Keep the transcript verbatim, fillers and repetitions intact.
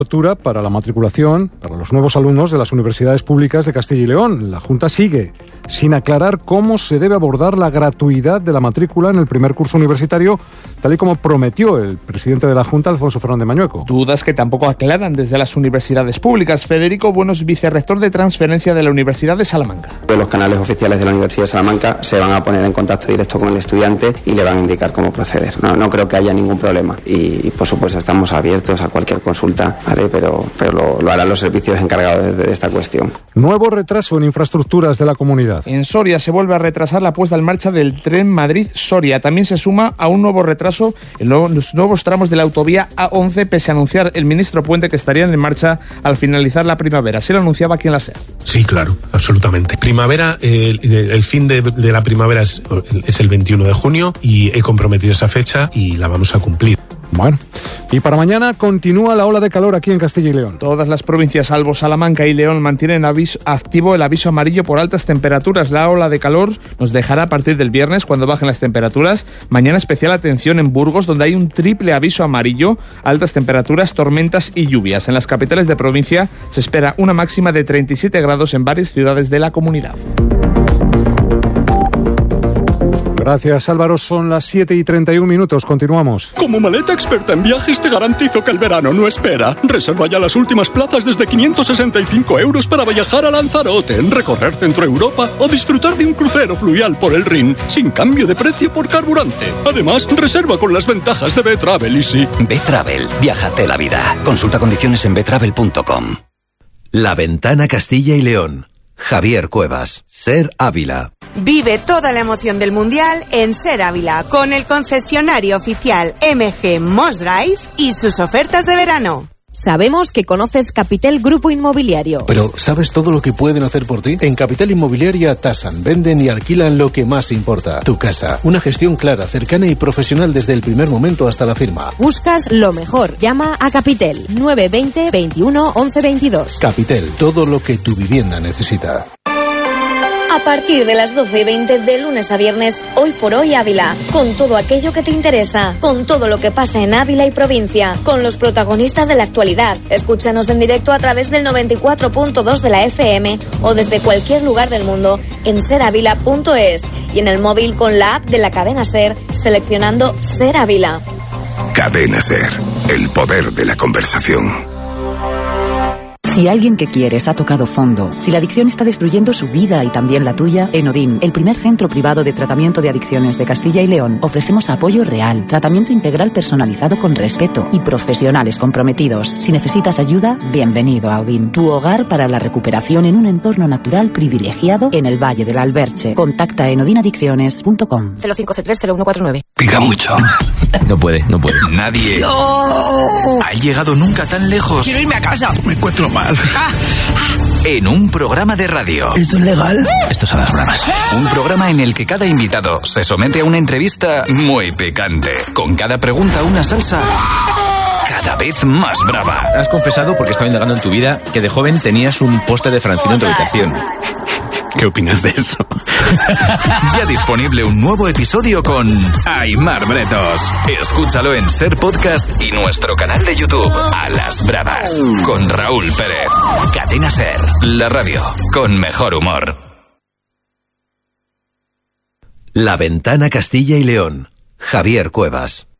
Para la matriculación para los nuevos alumnos de las universidades públicas de Castilla y León. La Junta sigue sin aclarar cómo se debe abordar la gratuidad de la matrícula en el primer curso universitario, tal y como prometió el presidente de la Junta, Alfonso Fernández Mañueco. Dudas que tampoco aclaran desde las universidades públicas. Federico Bueno es vicerrector de transferencia de la Universidad de Salamanca. Los canales oficiales de la Universidad de Salamanca se van a poner en contacto directo con el estudiante y le van a indicar cómo proceder. No, no creo que haya ningún problema y, y por supuesto estamos abiertos a cualquier consulta, ¿vale? pero, pero lo, lo harán los servicios encargados de, de esta cuestión. Nuevo retraso en infraestructuras de la comunidad. En Soria se vuelve a retrasar la puesta en marcha del tren Madrid-Soria. También se suma a un nuevo retraso en los nuevos tramos de la autovía A once, pese a anunciar el ministro Puente que estarían en marcha al finalizar la primavera. Se lo anunciaba aquí en la SER. Sí, claro, absolutamente. Primavera, el, el fin de, de la primavera es, es el veintiuno de junio y he comprometido esa fecha y la vamos a cumplir. Bueno, y para mañana continúa la ola de calor aquí en Castilla y León. Todas las provincias, salvo Salamanca y León, mantienen aviso, activo el aviso amarillo por altas temperaturas. La ola de calor nos dejará a partir del viernes, cuando bajen las temperaturas. Mañana especial atención en Burgos, donde hay un triple aviso amarillo, altas temperaturas, tormentas y lluvias. En las capitales de provincia se espera una máxima de treinta y siete grados en varias ciudades de la comunidad. Gracias, Álvaro. Son las siete y treinta y un minutos. Continuamos. Como maleta experta en viajes te garantizo que el verano no espera. Reserva ya las últimas plazas desde quinientos sesenta y cinco euros para viajar a Lanzarote, recorrer Centro Europa o disfrutar de un crucero fluvial por el Rin, sin cambio de precio por carburante. Además, reserva con las ventajas de B-Travel Easy. B-Travel. Viájate la vida. Consulta condiciones en betravel punto com. La Ventana Castilla y León. Javier Cuevas. SER Ávila. Vive toda la emoción del Mundial en SER Ávila con el concesionario oficial M G Moss Drive y sus ofertas de verano. Sabemos que conoces Capitel Grupo Inmobiliario. Pero ¿sabes todo lo que pueden hacer por ti? En Capitel Inmobiliaria tasan, venden y alquilan lo que más importa, tu casa. Una gestión clara, cercana y profesional desde el primer momento hasta la firma. Buscas lo mejor. Llama a Capitel nueve veinte veintiuno once veintidós. Capitel, todo lo que tu vivienda necesita. A partir de las doce y veinte de lunes a viernes, Hoy por Hoy Ávila, con todo aquello que te interesa, con todo lo que pasa en Ávila y provincia, con los protagonistas de la actualidad. Escúchanos en directo a través del noventa y cuatro punto dos de la F M o desde cualquier lugar del mundo en ser ávila punto es y en el móvil con la app de la cadena SER seleccionando SER Ávila. Cadena SER, el poder de la conversación. Si alguien que quieres ha tocado fondo, si la adicción está destruyendo su vida y también la tuya, en Odin, el primer centro privado de tratamiento de adicciones de Castilla y León, ofrecemos apoyo real, tratamiento integral personalizado con respeto y profesionales comprometidos. Si necesitas ayuda, bienvenido a Odin, tu hogar para la recuperación en un entorno natural privilegiado en el Valle del Alberche. Contacta en odin adicciones punto com. cero cinco C tres cero uno cuatro nueve. Pica mucho. No puede, no puede. Nadie no. ha llegado nunca tan lejos. Quiero irme a casa. Me encuentro mal. En un programa de radio. ¿Esto es legal? Esto son las bromas. Un programa en el que cada invitado se somete a una entrevista muy picante. Con cada pregunta una salsa cada vez más brava. Has confesado, porque estaba indagando en tu vida, que de joven tenías un póster de Francino en tu habitación. ¿Qué opinas de eso? Ya disponible un nuevo episodio con Aimar Bretos. Escúchalo en SER Podcast y nuestro canal de YouTube, A las Bravas, con Raúl Pérez. Cadena SER, la radio con mejor humor. La Ventana Castilla y León. Javier Cuevas.